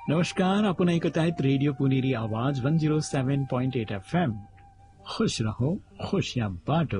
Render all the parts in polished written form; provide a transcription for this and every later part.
नमस्कार, आपण ऐकत आहेत रेडिओ पुणेरी आवाज 107.8 FM. खुश रहो, खुशियां बांटो.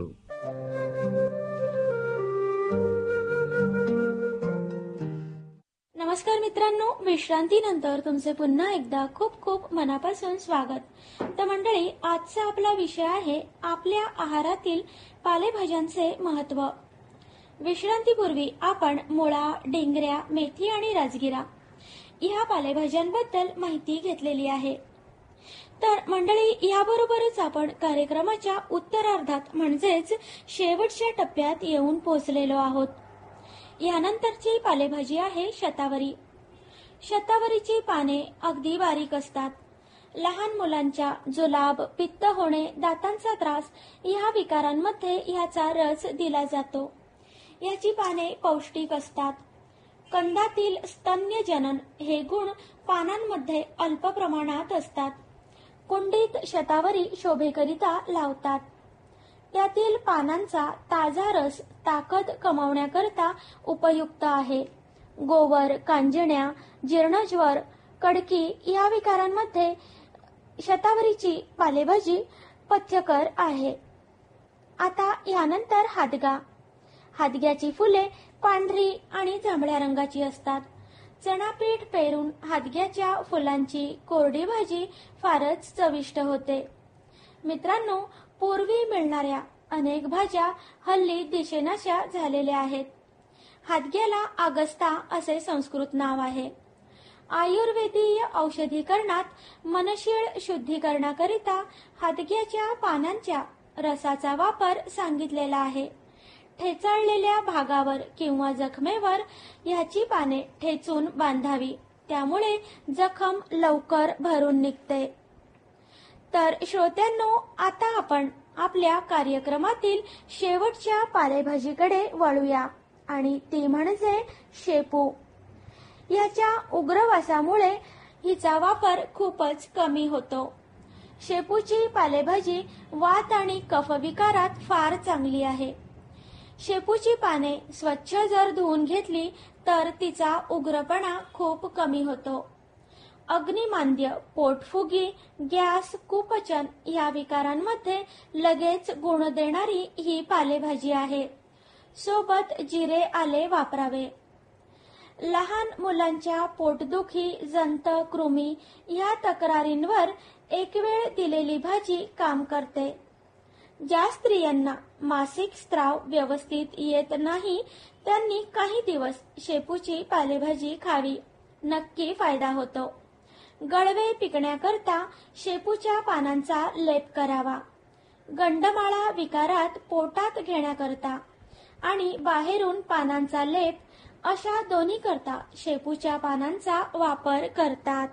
नमस्कार मित्रांनो, विश्रांतीनंतर तुमचे पुन्हा एकदा खूप खूप मनापासून स्वागत. तर मंडळी, आजचा आपला विषय आहे आपल्या आहारातील पालेभाज्यांचे महत्त्व. विश्रांतीपूर्वी आपण मुळा, डेंगऱ्या, मेथी आणि राजगिरा ह्या पालेभाज्यांबद्दल माहिती घेतलेली आहे. तर मंडळी, याबरोबरच आपण कार्यक्रमाच्या उत्तरार्धात म्हणजेच शेवटच्या टप्प्यात येऊन पोहोचलेलो आहोत. यानंतरची पालेभाजी आहे शतावरी. शतावरीची पाने अगदी बारीक असतात. लहान मुलांच्या जुलाब, पित्त होणे, दातांचा त्रास या विकारांमध्ये याचा रस दिला जातो. याची पाने पौष्टिक असतात. कंदातील स्तन्य जनन हे गुण पानांमध्ये अल्प प्रमाणात असतात. कुंडीत शतावरी शोभेकरिता लावतात. त्यातील पानांचा ताजा रस ताकद कमावण्याकरता उपयुक्त आहे. गोवर, कांजिण्या, जीर्णज्वर, कडकी या विकारांमध्ये शतावरीची पालेभाजी पथ्यकर आहे. आता यानंतर हादगा. हादग्याची फुले पांढरी आणि जांभळ्या रंगाची असतात. चणापीठ पेरून हादग्याच्या फुलांची कोरडी भाजी फारच चविष्ट होते. मित्रांनो, पूर्वी मिळणाऱ्या अनेक भाज्या हल्ली दिसेनाशा झालेल्या आहेत. हादग्याला आगस्ता असे संस्कृत नाव आहे. आयुर्वेदीय औषधीकरणात मनशीळ शुद्धीकरणाकरिता हादग्याच्या पानांच्या रसाचा वापर सांगितलेला आहे. ठेचाळलेल्या भागावर किंवा जखमेवर ह्याची पाने ठेचून बांधावी, त्यामुळे जखम लवकर भरून निघते. तर श्रोत्यांनो, आता आपण आपल्या कार्यक्रमातील शेवटच्या पालेभाजीकडे वळूया आणि ती म्हणजे शेपू. याच्या उग्रवासामुळे हिचा वापर खूपच कमी होतो. शेपूची पालेभाजी वात आणि कफविकारात फार चांगली आहे. शेपूची पाने स्वच्छ जर धुवून घेतली तर तिचा उग्रपणा खूप कमी होतो. अग्निमांद्य, पोटफुगी, गॅस, कुपचन या विकारांमध्ये लगेच गुण देणारी ही पालेभाजी आहे. सोबत जिरे आले वापरावे. लहान मुलांच्या पोटदुखी, जंत, कृमी या तक्रारींवर एक वेळ दिलेली भाजी काम करते. ज्या स्त्रियांना मासिक स्त्राव व्यवस्थित येत नाही त्यांनी काही दिवस शेपूची पालेभाजी खावी, नक्की फायदा होतो. गळवे पिकण्याकरता शेपूच्या पानांचा लेप करावा. गंडमाळा विकारात पोटात घेण्याकरता आणि बाहेरून पानांचा लेप अशा दोन्ही करता शेपूच्या पानांचा वापर करतात.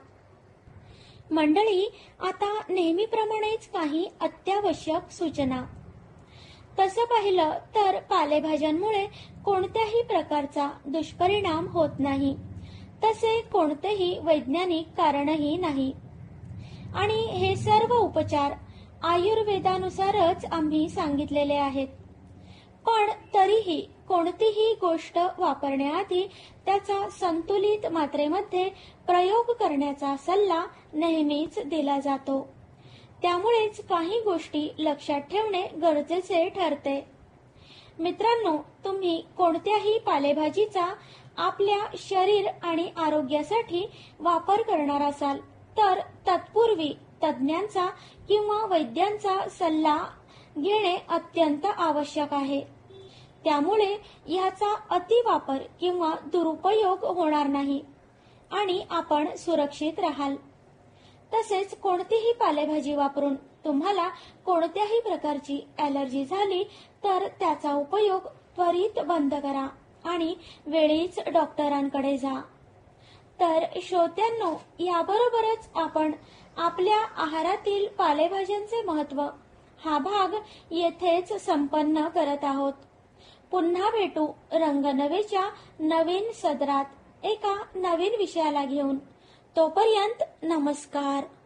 मंडळी, आता नेहमीप्रमाणेच काही अत्यावश्यक सूचना. तसं पाहिलं तर पालेभाज्यांमुळे कोणत्याही प्रकारचा दुष्परिणाम होत नाही. तसे कोणतेही वैज्ञानिक कारणही नाही आणि हे सर्व उपचार आयुर्वेदानुसारच आम्ही सांगितलेले आहेत. पण तरीही कोणतीही गोष्ट वापरण्याआधी त्याचा संतुलित मात्रेमध्ये प्रयोग करण्याचा सल्ला नेहमीच दिला जातो. त्यामुळेच काही गोष्टी लक्षात ठेवणे गरजेचे ठरते. मित्रांनो, तुम्ही कोणत्याही पालेभाजीचा आपल्या शरीर आणि आरोग्यासाठी वापर करणार असाल तर तत्पूर्वी तज्ज्ञांचा किंवा वैद्यांचा सल्ला घेणे अत्यंत आवश्यक आहे. त्यामुळे ह्याचा अतिवापर किंवा दुरुपयोग होणार नाही आणि आपण सुरक्षित राहाल. तसेच कोणतीही पालेभाजी वापरून तुम्हाला कोणत्याही प्रकारची ॲलर्जी झाली तर त्याचा उपयोग त्वरित बंद करा आणि वेळीच डॉक्टरांकडे जा. तर श्रोत्यांनो, याबरोबरच आपण आपल्या आहारातील पालेभाज्यांचे महत्त्व हा भाग येथेच संपन्न करत आहोत. पुन्हा भेटू रंगनवेच्या नवीन सदरात एका नवीन विषयाला घेऊन. तोपर्यंत नमस्कार.